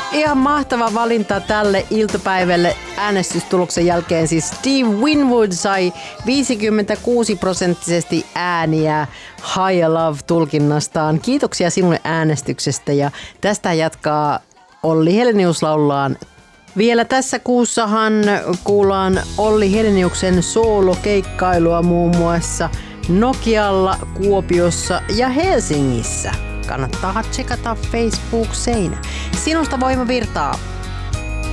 Ihan mahtava valinta tälle iltapäivälle äänestystuloksen jälkeen. Siis Steve Winwood sai 56% ääniä High Love-tulkinnastaan. Kiitoksia sinulle äänestyksestä ja tästä jatkaa Olli Helenius laullaan. Vielä tässä kuussahan kuullaan Olli Heleniuksen soolokeikkailua muun muassa Nokialla, Kuopiossa ja Helsingissä. Kannattaa tsekata Facebook-seinä. Sinusta voima virtaa.